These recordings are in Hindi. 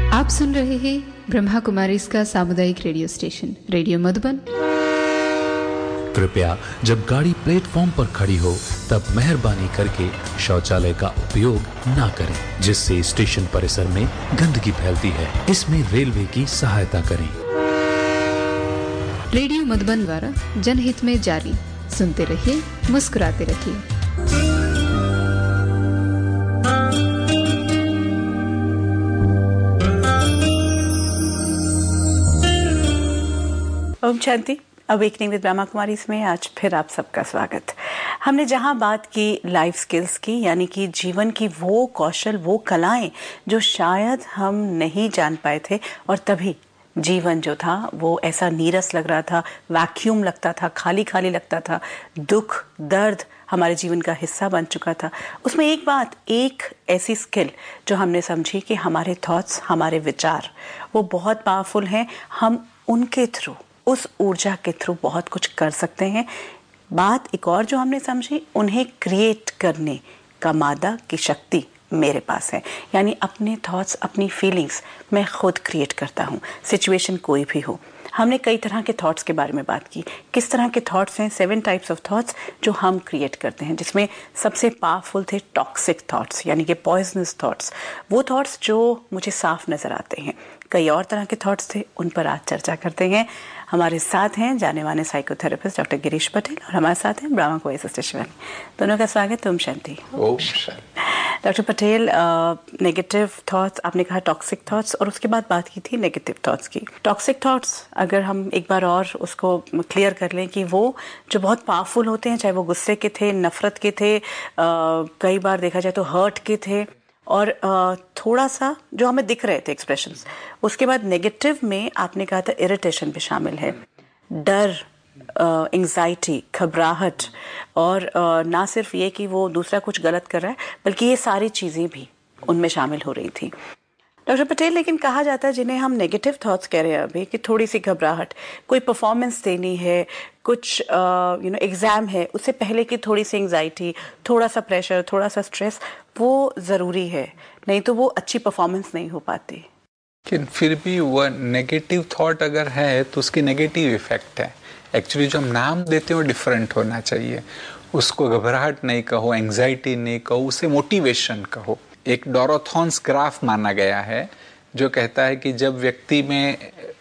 आप सुन रहे हैं ब्रह्मा कुमारी इसका सामुदायिक रेडियो स्टेशन रेडियो मधुबन। कृपया जब गाड़ी प्लेटफॉर्म पर खड़ी हो तब मेहरबानी करके शौचालय का उपयोग ना करें, जिससे स्टेशन परिसर में गंदगी फैलती है। इसमें रेलवे की सहायता करें। रेडियो मधुबन द्वारा जनहित में जारी। सुनते रहिए, मुस्कुराते रहिए। ओम शांति। अवेकनिंग विद ब्रह्मा कुमारी इसमें आज फिर आप सबका स्वागत। हमने जहां बात की लाइफ स्किल्स की, यानी कि जीवन की वो कौशल, वो कलाएं जो शायद हम नहीं जान पाए थे, और तभी जीवन जो था वो ऐसा नीरस लग रहा था, वैक्यूम लगता था, खाली खाली लगता था, दुख दर्द हमारे जीवन का हिस्सा बन चुका था। उसमें एक बात, एक ऐसी स्किल जो हमने समझी कि हमारे थॉट्स, हमारे विचार वो बहुत पावरफुल हैं। हम उनके थ्रू, उस ऊर्जा के थ्रू बहुत कुछ कर सकते हैं। बात एक और जो हमने समझी, उन्हें क्रिएट करने का मादा की शक्ति मेरे पास है, यानी अपने थॉट्स, अपनी फीलिंग्स मैं खुद क्रिएट करता हूँ, सिचुएशन कोई भी हो। हमने कई तरह के थॉट्स के बारे में बात की, किस तरह के थॉट्स हैं, 7 टाइप्स ऑफ थॉट्स जो हम क्रिएट करते हैं, जिसमें सबसे पावरफुल थे टॉक्सिक थॉट्स, यानी कि पॉइजनस थॉट्स, वो थॉट्स जो मुझे साफ नजर आते हैं। कई और तरह के थॉट्स थे, उन पर आज चर्चा करते हैं। हमारे साथ हैं जाने माने साइकोथेरेपिस्ट डॉक्टर गिरीश पटेल, और हमारे साथ हैं ब्रह्मा कुमारी सिस्टर। दोनों का स्वागत। Om Shanti. Om Shanti. Doctor Patel, negative thoughts, आपने कहा टॉक्सिक थॉट्स, और उसके बाद बात की थी नेगेटिव थॉट्स की। टॉक्सिक थॉट्स अगर हम एक बार और उसको क्लियर कर लें कि वो जो बहुत पावरफुल होते हैं, चाहे वो गुस्से के थे, नफरत के थे, कई बार देखा जाए तो हर्ट के थे, और थोड़ा सा जो हमें दिख रहे थे एक्सप्रेशंस। उसके बाद नेगेटिव में आपने कहा था इरिटेशन भी शामिल है, डर, एंजाइटी, घबराहट, और ना सिर्फ ये कि वो दूसरा कुछ गलत कर रहा है, बल्कि ये सारी चीज़ें भी उनमें शामिल हो रही थी। डॉक्टर पटेल, लेकिन कहा जाता है जिन्हें हम नेगेटिव थॉट्स कह रहे हैं अभी, कि थोड़ी सी घबराहट, कोई परफॉर्मेंस देनी है, कुछ एग्ज़ाम है, उससे पहले की थोड़ी सी एंजाइटी, थोड़ा सा प्रेशर, थोड़ा सा स्ट्रेस, वो ज़रूरी है, नहीं तो वो अच्छी परफॉर्मेंस नहीं हो पाती। लेकिन फिर भी वो नेगेटिव थॉट अगर है तो उसकी नेगेटिव इफेक्ट है। एक्चुअली जो हम नाम देते हैं वो डिफरेंट होना चाहिए। उसको घबराहट नहीं कहो, एंजाइटी नहीं कहो, उसे मोटिवेशन कहो। एक डोरोथॉन्स ग्राफ माना गया है जो कहता है कि जब व्यक्ति में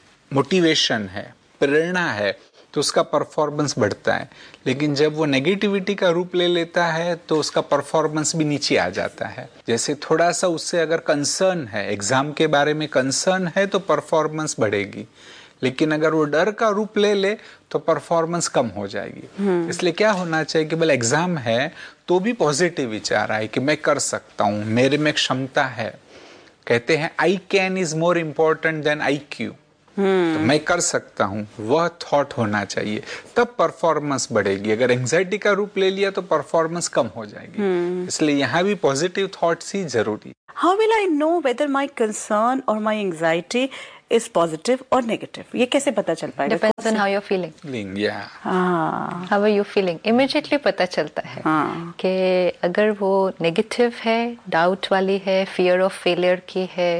मोटिवेशन है, प्रेरणा है, तो उसका परफॉर्मेंस बढ़ता है। लेकिन जब वो नेगेटिविटी का रूप ले लेता है तो उसका परफॉर्मेंस भी नीचे आ जाता है। जैसे थोड़ा सा उससे अगर कंसर्न है, एग्जाम के बारे में कंसर्न है, तो परफॉर्मेंस बढ़ेगी। लेकिन अगर वो डर का रूप ले ले तो परफॉर्मेंस कम हो जाएगी। इसलिए क्या होना चाहिए कि भले एग्जाम है तो भी पॉजिटिव विचार आए कि मैं कर सकता हूँ, मेरे में क्षमता है। कहते हैं I can is more important then IQ। तो मैं कर सकता हूँ, वह थॉट होना चाहिए, तब परफॉर्मेंस बढ़ेगी। अगर एंजाइटी का रूप ले लिया तो परफॉर्मेंस कम हो जाएगी। इसलिए यहाँ भी पॉजिटिव थॉट्स ही जरूरी। How will I know whether my concern or my anxiety is positive or negative? ये कैसे पता चल पाएगा? Depends on how you're feeling. Yeah. How are you feeling? Immediately पता चलता है कि अगर वो नेगेटिव है, डाउट वाली है, फियर ऑफ फेलियर की है,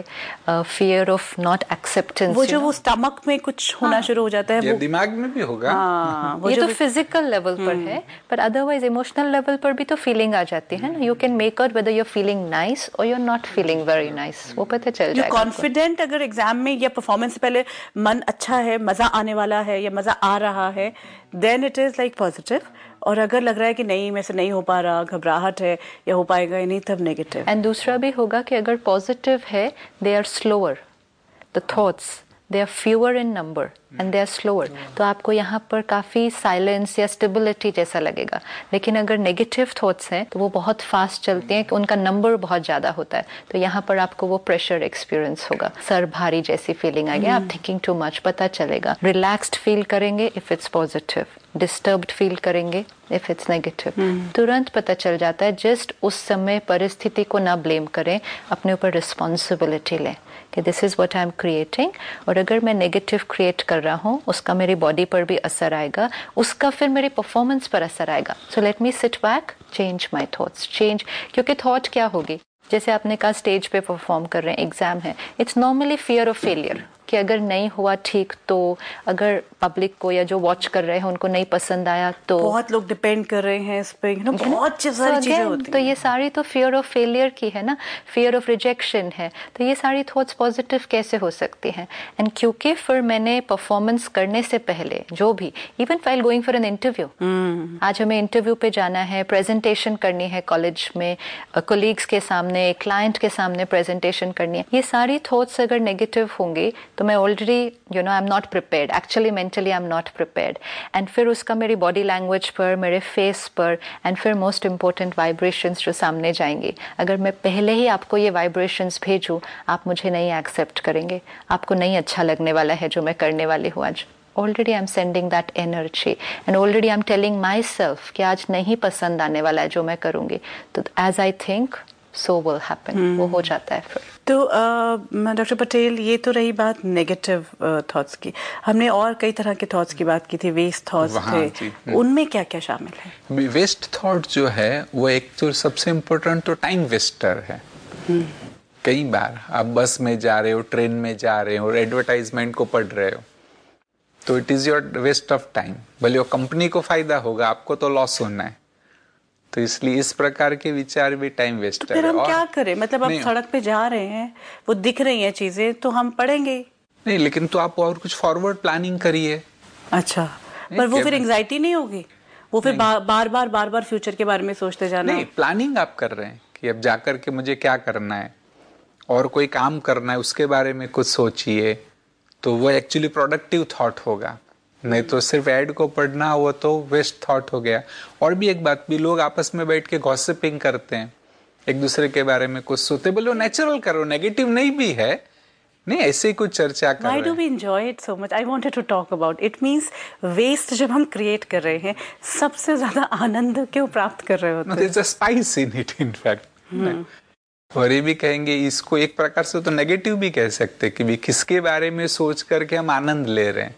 फियर ऑफ नॉट एक्सेप्टेंस, वो जो वो स्टमक में कुछ होना शुरू हो जाता है, ये वो दिमाग में भी होगा। ये तो फिजिकल लेवल पर है, पर अदरवाइज इमोशनल लेवल पर भी तो फीलिंग आ जाती है ना। You can make out whether you are feeling nice और you are not feeling very nice, वो पता चल जाएगा। कॉन्फिडेंट अगर एग्जाम में या परफॉर्मेंस से पहले मन अच्छा है, मजा आने वाला है या मजा आ रहा है, then it is like positive. और अगर लग रहा है कि नहीं, मेरे से नहीं हो पा रहा, घबराहट है या हो पाएगा या नहीं, तब नेगेटिव। एंड दूसरा भी होगा कि अगर पॉजिटिव है, they are slower, the thoughts they are fewer in number and they are slower, तो आपको यहाँ पर काफ़ी साइलेंस या स्टेबिलिटी जैसा लगेगा। लेकिन अगर नेगेटिव थॉट्स हैं तो वो बहुत फास्ट चलते हैं, कि उनका नंबर बहुत ज़्यादा होता है, तो यहाँ पर आपको वो प्रेशर एक्सपीरियंस होगा, सर भारी जैसी फीलिंग आएगी, आप थिंकिंग टू मच, पता चलेगा। रिलैक्स्ड फील करेंगे if it's positive, disturbed feel करेंगे इफ इट्स नेगेटिव। तुरंत पता चल जाता है। जस्ट उस समय परिस्थिति को ना ब्लेम करें, अपने ऊपर रिस्पॉन्सिबिलिटी लें कि this is what I am creating, और अगर मैं नेगेटिव क्रिएट कर रहा हूँ उसका मेरी बॉडी पर भी असर आएगा, उसका फिर मेरी परफॉर्मेंस पर असर आएगा। So let me sit back, change my thoughts, change, क्योंकि थॉट क्या होगी, जैसे आपने कहा स्टेज पे परफॉर्म कर रहे हैं, एग्जाम है, it's normally fear of failure कि अगर नहीं हुआ ठीक तो, अगर पब्लिक को या जो वॉच कर रहे हैं उनको नहीं पसंद आया तो, बहुत लोग डिपेंड कर रहे हैं इस पे, बहुत सारी चीजें होती हैं। तो ये सारी तो फियर ऑफ फेलियर की है ना, फियर ऑफ रिजेक्शन है। तो ये सारी थॉट्स पॉजिटिव कैसे हो सकती हैं? एंड क्योंकि फिर मैंने परफॉर्मेंस करने से पहले जो भी, even file going for an interview, आज हमें इंटरव्यू पे जाना है, प्रेजेंटेशन करनी है कॉलेज में, कोलीग्स के सामने, क्लाइंट के सामने प्रेजेंटेशन करनी है, ये सारी थॉट्स अगर नेगेटिव होंगे तो मैं already I am not prepared, actually mentally I am not prepared. And फिर उसका मेरी बॉडी लैंग्वेज पर, मेरे फेस पर, एंड फिर मोस्ट इंपॉर्टेंट वाइब्रेशंस जो सामने जाएंगे, अगर मैं पहले ही आपको ये वाइब्रेशंस भेजूँ, आप मुझे नहीं एक्सेप्ट करेंगे, आपको नहीं अच्छा लगने वाला है जो मैं करने वाली हूँ आज। Already I'm sending that energy and already I'm telling myself कि आज नहीं पसंद आने वाला है जो मैं करूँगी, तो as I think so will happen, वो हो जाता है फिर। तो डॉक्टर पटेल, ये तो रही बात नेगेटिव थॉट्स की, हमने और कई तरह के थॉट्स की बात की थी, वेस्ट थॉट्स थे, उनमें क्या क्या शामिल है? वेस्ट थॉट जो है वो एक तो सबसे इम्पोर्टेंट तो टाइम वेस्टर है। कई बार आप बस में जा रहे हो, ट्रेन में जा रहे हो, एडवर्टाइजमेंट को पढ़ रहे हो, तो it is your waste of time. भले वो कंपनी को फायदा होगा, आपको तो लॉस होना है, तो इसलिए इस प्रकार के विचार भी टाइम वेस्ट है। फिर हम क्या करें? मतलब आप सड़क पे जा रहे हैं, वो दिख रही हैं चीजें, तो हम पढ़ेंगे नहीं, लेकिन तो आप और कुछ फॉरवर्ड प्लानिंग करिए। अच्छा, पर वो फिर एंजाइटी नहीं होगी? वो फिर बार बार फ्यूचर के बारे में सोचते जाना? नहीं, प्लानिंग आप कर रहे हैं कि अब जाकर के मुझे क्या करना है और कोई काम करना है, उसके बारे में कुछ सोचिए, तो वो एक्चुअली प्रोडक्टिव थॉट होगा। नहीं तो सिर्फ ऐड को पढ़ना, वो तो वेस्ट थॉट हो गया। और भी एक बात भी, लोग आपस में बैठ के गॉसिपिंग करते हैं, एक दूसरे के बारे में कुछ सोचते, बोलो नेचुरल करो, नेगेटिव नहीं भी है, नहीं ऐसे ही कुछ चर्चा कर रहे हैं। Why do we enjoy it so much? I wanted to talk about it. Means waste जब हम क्रिएट कर रहे हैं, सबसे ज्यादा आनंद क्यों प्राप्त कर रहे होते हैं? There's a spice in it, in fact. और ये भी कहेंगे, इसको एक प्रकार से तो नेगेटिव भी कह सकते कि भी किसके बारे में सोच करके हम आनंद ले रहे हैं,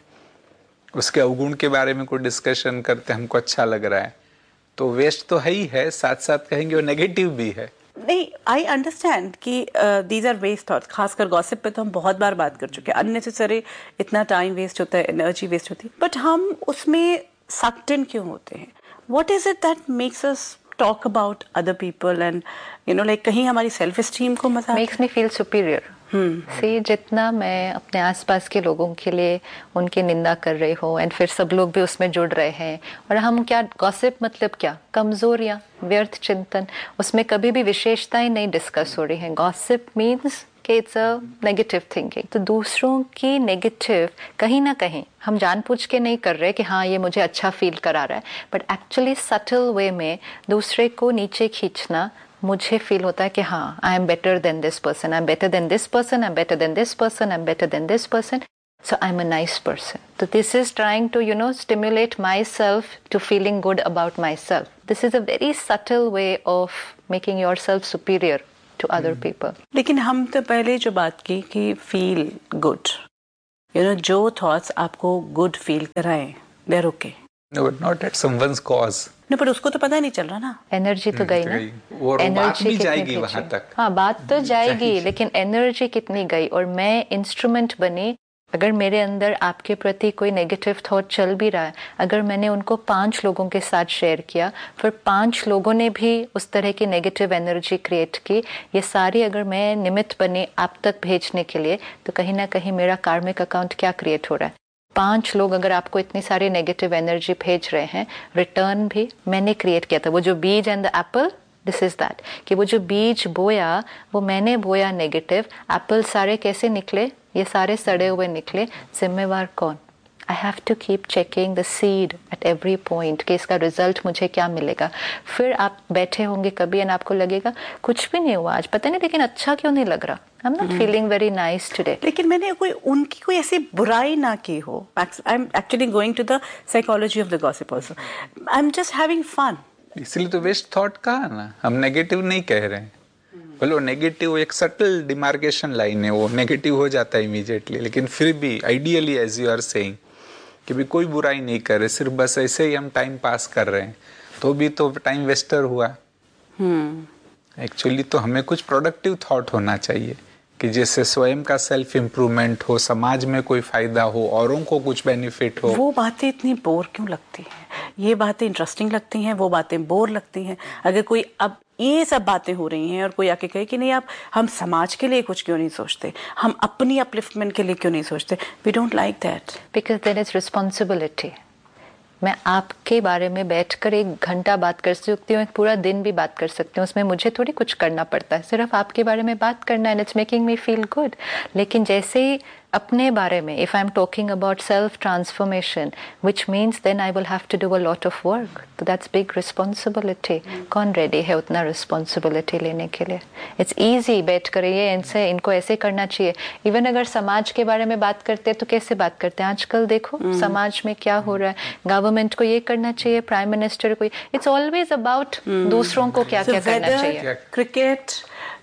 उसके अवगुण के बारे में कोई डिस्कशन करते हमको अच्छा लग रहा है, तो वेस्ट तो है ही है, साथ साथ कहेंगे वो नेगेटिव भी है। नहीं, आई अंडरस्टैंड कि दीज आर वेस्ट थॉट्स। खासकर गॉसिप पे तो हम बहुत बार बात कर चुके हैं, अननेसेसरी इतना टाइम वेस्ट होता है, एनर्जी वेस्ट होती है, बट हम उसमें सक्ड इन क्यों होते हैं? What is it that makes us talk about other people and like कहीं हमारी सेल्फ एस्टीम को मजा makes me feel superior। See, जितना मैं अपने आसपास के लोगों के लिए उनकी निंदा कर रही हूँ एंड फिर सब लोग भी उसमें जुड़ रहे हैं, और हम क्या, गॉसिप मतलब क्या, कमजोरियाँ, व्यर्थ चिंतन, उसमें कभी भी विशेषताएं नहीं डिस्कस हो रही हैं। गॉसिप मीन्स कि इट्स अ नेगेटिव थिंकिंग। तो दूसरों की नेगेटिव कहीं ना कहीं हम जानबूझ के नहीं कर रहे कि हाँ ये मुझे अच्छा फील करा रहा है, बट एक्चुअली सटल वे में दूसरे को नीचे खींचना, मुझे फील होता है कि हाँ I am better than this person, I am better than this person, I am better than this person, I am better than this person, so I'm a nice person. So this is trying to stimulate myself to feeling good about myself. This is a very subtle way of making yourself superior to other people. लेकिन हम तो पहले जो बात की कि feel good, जो thoughts आपको good feel कराएं, they're okay. No, but not at someone's cause. No, पर उसको तो पता नहीं चल रहा ना। एनर्जी तो गई ना, और बात भी जाएगी वहां तक। हाँ, बात तो जाएगी, लेकिन एनर्जी कितनी गई, और मैं इंस्ट्रूमेंट बनी। अगर मेरे अंदर आपके प्रति कोई नेगेटिव थॉट चल भी रहा है, अगर मैंने उनको 5 लोगों के साथ शेयर किया, फिर 5 लोगों ने भी उस तरह की नेगेटिव एनर्जी क्रिएट की, ये सारी अगर मैं निमित्त बनी आप तक भेजने के लिए, तो कहीं ना कहीं मेरा कार्मिक अकाउंट क्या क्रिएट हो रहा है? 5 लोग अगर आपको इतनी सारी नेगेटिव एनर्जी भेज रहे हैं, रिटर्न भी मैंने क्रिएट किया था। वो जो बीज and the Apple, this is that, कि वो जो बीज बोया वो मैंने बोया नेगेटिव, एप्पल सारे कैसे निकले? ये सारे सड़े हुए निकले। जिम्मेवार कौन? I have to keep checking the seed at every point कि इसका रिजल्ट मुझे क्या मिलेगा। फिर आप बैठे होंगे कभी एंड आपको लगेगा कुछ भी नहीं हुआ आज, पता नहीं लेकिन अच्छा क्यों नहीं लग रहा, I am not feeling very nice today. लेकिन मैंने उनकी कोई ऐसी बुराई ना की हो। I am actually going to the psychology of the gossip also. I am just having fun. इसलिए तो वेस्ट थॉट कहा ना, हम नेगेटिव नहीं कह रहे हैं। बोलो नेगेटिव एक सटल डिमार्केशन लाइन है, वो नेगेटिव हो जाता है इमीडिएटली, लेकिन फिर भी ideally as you are saying कि भी कोई बुराई नहीं कर रहे, सिर्फ बस ऐसे ही हम टाइम पास कर रहे हैं, तो भी तो टाइम वेस्टर हुआ। एक्चुअली तो हमें कुछ प्रोडक्टिव थॉट होना चाहिए कि जैसे स्वयं का सेल्फ इम्प्रूवमेंट हो, समाज में कोई फायदा हो, औरों को कुछ बेनिफिट हो। वो बातें इतनी बोर क्यों लगती हैं? ये बातें इंटरेस्टिंग लगती हैं, वो बातें बोर लगती हैं। अगर कोई अब ये सब बातें हो रही हैं और कोई आके कहे कि नहीं आप हम समाज के लिए कुछ क्यों नहीं सोचते, हम अपनी अपलिफ्टमेंट के लिए क्यों नहीं सोचते, we don't like that. Because there is responsibility. मैं आपके बारे में बैठकर 1 घंटा बात कर सकती हूँ, एक पूरा दिन भी बात कर सकती हूँ, उसमें मुझे थोड़ी कुछ करना पड़ता है, सिर्फ आपके बारे में बात करना है, it's making me feel good. लेकिन जैसे ही अपने बारे में, if I am talking about self transformation, which means then I will have to do a lot of work, तो दैट्स बिग रिस्पॉन्सिबिलिटी। कौन रेडी है उतना रिस्पॉन्सिबिलिटी लेने के लिए? इट्स ईजी बैठ कर ये इनसे इनको ऐसे करना चाहिए। इवन अगर समाज के बारे में बात करते हैं तो कैसे बात करते हैं आजकल? देखो समाज में क्या हो रहा है, गवर्नमेंट को ये करना चाहिए, प्राइम मिनिस्टर को, इट्स ऑलवेज अबाउट दूसरों को क्या क्या करना चाहिए। क्रिकेट,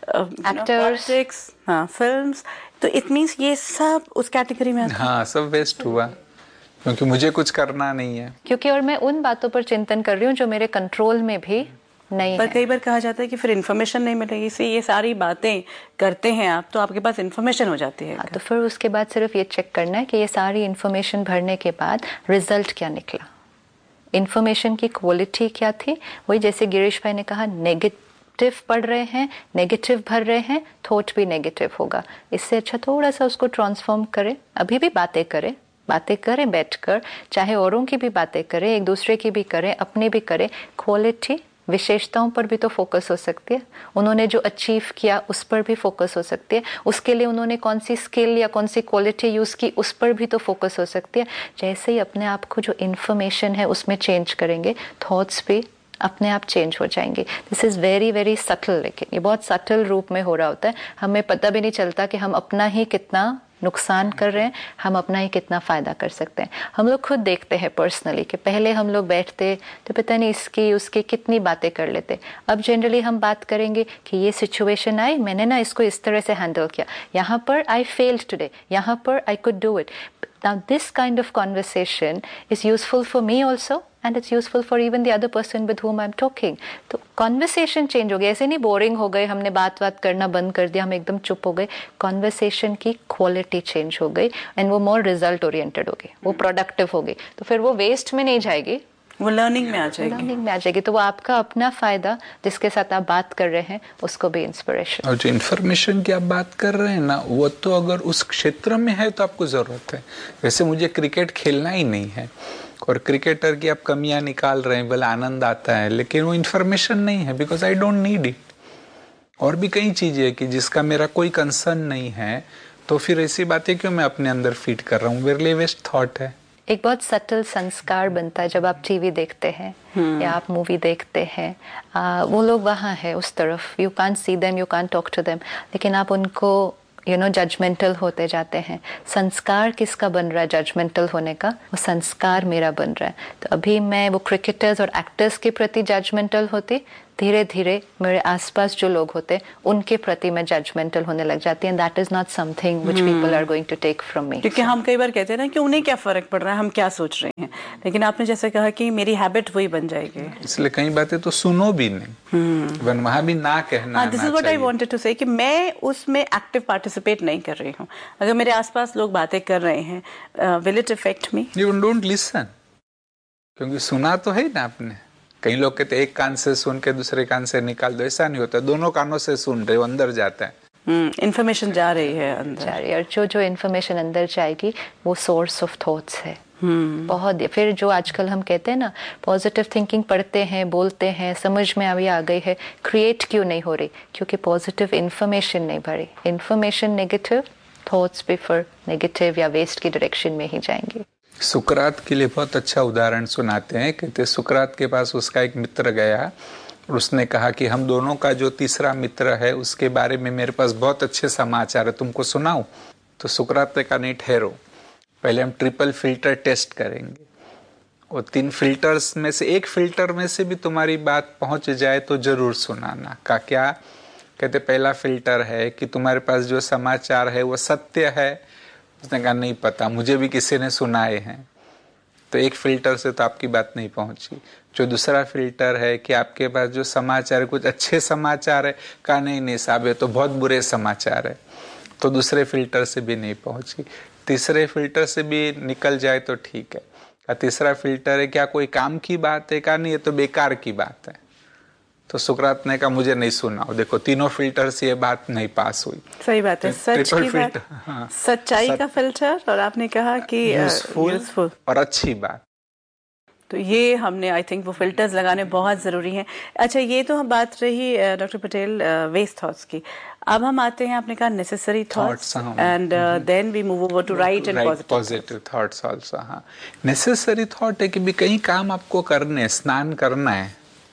एक्टर्स, फिल्म्स, तो इट मीन्स ये सब उस कैटेगरी में आता है। हाँ, सब वेस्ट हुआ क्योंकि मुझे कुछ करना नहीं है, क्योंकि और मैं उन बातों पर चिंतन कर रही हूँ जो मेरे कंट्रोल में भी नहीं पर है। कई बार कहा जाता है कि फिर इन्फॉर्मेशन नहीं मिलेगी, इसलिए ये सारी बातें करते हैं आप तो आपके पास इन्फॉर्मेशन हो जाती है। तो फिर उसके बाद सिर्फ ये चेक करना है कि ये सारी इन्फॉर्मेशन भरने के बाद रिजल्ट क्या निकला, इन्फॉर्मेशन की क्वालिटी क्या थी। वही जैसे गिरीश भाई ने कहा, नेगेटिव पढ़ रहे हैं, नेगेटिव भर रहे हैं, थॉट भी नेगेटिव होगा। इससे अच्छा थोड़ा सा उसको ट्रांसफॉर्म करें, अभी भी बातें करें बैठकर, चाहे औरों की भी बातें करें, एक दूसरे की भी करें, अपनी भी करें। क्वालिटी, विशेषताओं पर भी तो फोकस हो सकती है, उन्होंने जो अचीव किया उस पर भी फोकस हो सकती है, उसके लिए उन्होंने कौन सी स्किल या कौन सी क्वालिटी यूज़ की उस पर भी तो फोकस हो सकती है। जैसे ही अपने आप को जो इन्फॉर्मेशन है उसमें चेंज करेंगे, थॉट्स भी अपने आप चेंज हो जाएंगे। This is very very subtle, लेकिन ये बहुत सटल रूप में हो रहा होता है, हमें पता भी नहीं चलता कि हम अपना ही कितना नुकसान कर रहे हैं, हम अपना ही कितना फ़ायदा कर सकते हैं। हम लोग खुद देखते हैं पर्सनली कि पहले हम लोग बैठते तो पता नहीं इसकी उसकी कितनी बातें कर लेते। अब जनरली हम बात करेंगे कि ये सिचुएशन आई, मैंने ना इसको इस तरह से हैंडल किया, यहाँ पर आई फेल्ड टुडे, यहाँ पर I could do it. Now this kind of conversation is useful for me also and it's useful for even the other person with whom I'm talking. तो conversation change हो गया, ऐसे नहीं boring हो गए, हमने बात करना बंद कर दिया, हम एकदम चुप हो गए। conversation की quality change हो गई and वो more result oriented हो गई, वो productive हो गई, तो फिर वो waste में नहीं जाएगी, वो लर्निंग में आ जाएगी। तो वो आपका अपना फायदा, जिसके साथ आप बात कर रहे हैं उसको भी इंस्पिरेशन। और जो इन्फॉर्मेशन की आप बात कर रहे हैं ना, वो तो अगर उस क्षेत्र में है तो आपको ज़रूरत है। वैसे मुझे क्रिकेट खेलना ही नहीं है और क्रिकेटर की आप कमियां निकाल रहे हैं, भले आनंद आता है, लेकिन वो इन्फॉर्मेशन नहीं है, because I don't need it. और भी कई चीज़ें हैं कि जिसका मेरा कोई कंसर्न नहीं है, तो फिर ऐसी बातें क्यों मैं अपने अंदर फीड कर रहा हूँ? मेरे लिए वेस्ट थॉट है। एक बहुत सटल संस्कार बनता है जब आप टीवी देखते हैं या आप मूवी देखते हैं, वो लोग वहाँ है उस तरफ, you can't see them, you can't talk to them, लेकिन आप उनको जजमेंटल होते जाते हैं। संस्कार किसका बन रहा है जजमेंटल होने का? वो संस्कार मेरा बन रहा है। तो अभी मैं वो क्रिकेटर्स और एक्टर्स के प्रति जजमेंटल होती, धीरे धीरे मेरे आसपास जो लोग होते उनके प्रति मैं जजमेंटल होने लग जाती है। That is not something which people are going to take from me. क्योंकि हम कई बार कहते हैं ना कि उन्हें क्या फर्क पड़ रहा है, हम क्या सोच रहे हैं, लेकिन आपने जैसे कहा कि मेरी हैबिट वही बन जाएगी, इसलिए कई बातें तो सुनो भी नहीं, वहाँ भी ना कहना। This is what I wanted to से कि मैं उसमें एक्टिव पार्टिसिपेट नहीं कर रही हूँ। अगर मेरे आसपास लोग बातें कर रहे हैं, will it affect me? You don't listen, क्योंकि सुना तो है ना आपने। कई लोग कहते एक कान से सुन के दूसरे कान से निकाल दो, ऐसा नहीं होता, दोनों कानों से सुन रहे हो, अंदर जाता है। इन्फॉर्मेशन जा रही है अंदर, जा रही है, और जो इन्फॉर्मेशन अंदर जाएगी वो सोर्स ऑफ थॉट्स है। बहुत फिर जो आजकल हम कहते हैं ना पॉजिटिव थिंकिंग पढ़ते हैं, बोलते हैं, समझ में अभी आ गई है, क्रिएट क्यों नहीं हो रही? क्योंकि पॉजिटिव इन्फॉर्मेशन नहीं भरी। इन्फॉर्मेशन नेगेटिव, थॉट्स भी फिर नेगेटिव या वेस्ट की डायरेक्शन में ही जाएंगे। सुकरात के लिए बहुत अच्छा उदाहरण सुनाते हैं। कहते सुकरात के पास उसका एक मित्र गया और उसने कहा कि हम दोनों का जो तीसरा मित्र है उसके बारे में मेरे पास बहुत अच्छे समाचार है, तुमको सुनाऊं? तो सुकरात ने कहा नहीं, ठहरो, पहले हम ट्रिपल फिल्टर टेस्ट करेंगे, और 3 फिल्टर्स में से एक फिल्टर में से भी तुम्हारी बात पहुंच जाए तो जरूर सुनाना। का क्या? कहते पहला फिल्टर है कि तुम्हारे पास जो समाचार है वो सत्य है। उसने कहा नहीं पता, मुझे भी किसी ने सुनाए हैं। तो एक फिल्टर से तो आपकी बात नहीं पहुंची। जो दूसरा फिल्टर है कि आपके पास जो समाचार कुछ अच्छे समाचार है, का नहीं साहब ये तो बहुत बुरे समाचार है, तो दूसरे फिल्टर से भी नहीं पहुंची। तीसरे फिल्टर से भी निकल जाए तो ठीक है। का तीसरा फिल्टर है क्या कोई काम की बात है, का नहीं ये तो बेकार की बात है। तो सुकरात ने कहा मुझे नहीं सुना। देखो तीनों फिल्टर से ये बात नहीं पास हुई। सही बात है, सच की बात, हाँ, सच्चाई का फिल्टर, और आपने कहा कि यूजफुल और अच्छी बात। तो ये हमने आई थिंक वो फिल्टर्स लगाने बहुत ज़रूरी हैं। अच्छा, ये तो हम बात रही डॉक्टर पटेल वेस्ट थॉट्स की। अब हम आते हैं, आपने कहा necessary thoughts and then we move over to right and positive thoughts also. हाँ, नेसेसरी थॉट है कि भी कहीं काम आपको करने, स्नान करना है,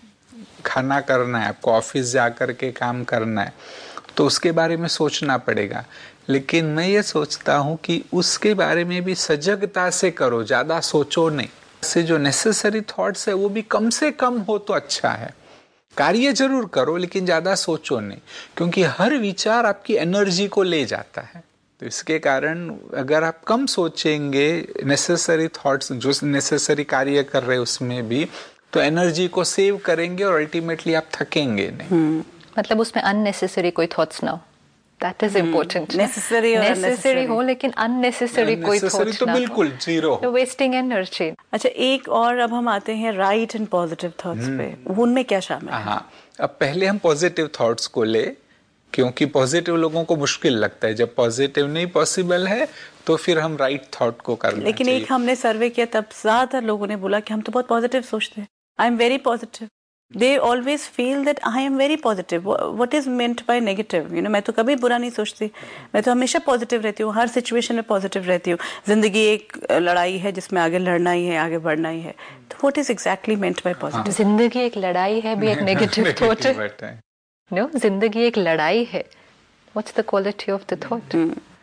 खाना करना है, आपको ऑफिस जा कर के काम करना है, तो उसके बारे में सोचना पड़ेगा। लेकिन मैं ये सोचता हूँ कि उसके बारे में भी सजगता से करो, ज़्यादा सोचो नहीं। से जो नेसेसरी थॉट्स है वो भी कम से कम हो तो अच्छा है। कार्य जरूर करो लेकिन ज़्यादा सोचो नहीं, क्योंकि हर विचार आपकी एनर्जी को ले जाता है। तो इसके कारण अगर आप कम सोचेंगे नेसेसरी थॉट्स, जो नेसेसरी कार्य कर रहे हैं उसमें भी, तो एनर्जी को सेव करेंगे और अल्टीमेटली आप थकेंगे नहीं। मतलब उसमें अननेसेसरी कोई थॉट्स ना हो, दैट इज इम्पोर्टेंट। नेसेसरी हो लेकिन अननेसेसरी कोई थॉट्स तो ना बिल्कुल जीरो हो, वेस्टिंग एनर्जी। अच्छा, एक और अब हम आते हैं राइट एंड पॉजिटिव थॉट्स पे, उनमें क्या शामिल है? हाँ, अब पहले हम पॉजिटिव थॉट्स को ले, क्योंकि पॉजिटिव लोगों को मुश्किल लगता है। जब पॉजिटिव नहीं पॉसिबल है तो फिर हम राइट थॉट को करना चाहिए। लेकिन एक हमने सर्वे किया, तब ज्यादातर लोगों ने बोला कि हम तो बहुत पॉजिटिव सोचते हैं, I am very positive. They always feel that I am very positive. What is meant by negative? You know, मैं तो कभी बुरा नहीं सोचती, मैं तो हमेशा पॉजिटिव रहती हूँ, हर सिचुएशन में पॉजिटिव रहती हूँ। जिंदगी एक लड़ाई है जिसमें आगे लड़ना ही है, आगे बढ़ना ही है। तो what is exactly meant by positive? जिंदगी एक लड़ाई है भी एक नेगेटिव थॉट है। नो, जिंदगी एक लड़ाई है। What's the quality of the thought?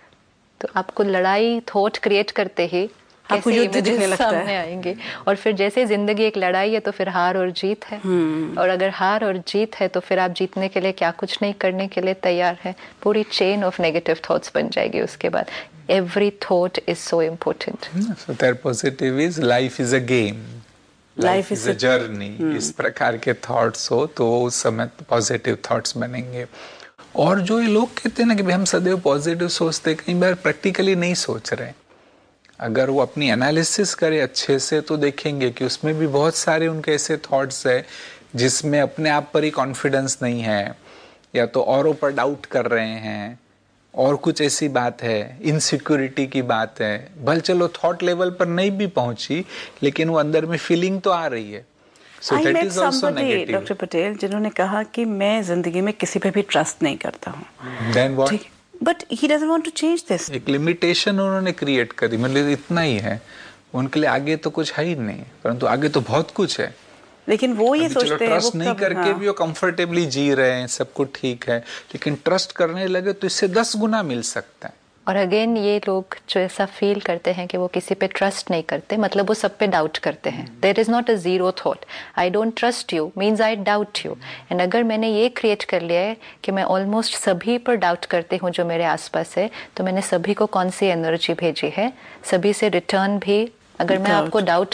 तो आपको लड़ाई थॉट क्रिएट करते ही आपको युद्ध दिखने लगता है आएंगे, और फिर जैसे जिंदगी एक लड़ाई है तो फिर हार और जीत है। और अगर हार और जीत है तो फिर आप जीतने के लिए क्या कुछ नहीं करने के लिए तैयार है। पूरी चेन ऑफ नेगेटिव थॉट्स बन जाएगी उसके बाद। Every thought is so important. So there positive is life is a game, life is a journey. इस प्रकार के थॉट्स हो तो उस समय पॉजिटिव थॉट्स बनेंगे। और जो ये लोग कहते हैं ना कि हम सदैव पॉजिटिव सोचते, कई बार प्रैक्टिकली नहीं सोच रहे। अगर वो अपनी एनालिसिस करे अच्छे से तो देखेंगे कि उसमें भी बहुत सारे उनके ऐसे थॉट्स है जिसमें अपने आप पर ही कॉन्फिडेंस नहीं है, या तो औरों पर डाउट कर रहे हैं, और कुछ ऐसी बात है, इनसिक्योरिटी की बात है। भले चलो थॉट लेवल पर नहीं भी पहुंची लेकिन वो अंदर में फीलिंग तो आ रही है। So that is also negative. Doctor Patel जिन्होंने कहा कि मैं जिंदगी में किसी पे भी ट्रस्ट नहीं करता हूँ। Then what? But he doesn't want to change this. एक लिमिटेशन उन्होंने क्रिएट करी, मतलब इतना ही है उनके लिए, आगे तो कुछ है ही नहीं, परंतु आगे तो बहुत कुछ है। लेकिन वो ये सोचते हैं, ट्रस्ट नहीं करके भी वो कंफर्टेबली जी रहे हैं, सब कुछ ठीक है, लेकिन ट्रस्ट करने लगे तो इससे 10 गुना मिल सकता है। और अगेन ये लोग जो ऐसा फील करते हैं कि वो किसी पे ट्रस्ट नहीं करते, मतलब वो सब पे डाउट करते हैं। There is not a zero thought. I don't trust you means I doubt you. And अगर मैंने ये क्रिएट कर लिया है कि मैं ऑलमोस्ट सभी पर डाउट करती हूँ जो मेरे आसपास है, तो मैंने सभी को कौन सी एनर्जी भेजी है, सभी से रिटर्न भी। अगर मैं आपको डाउट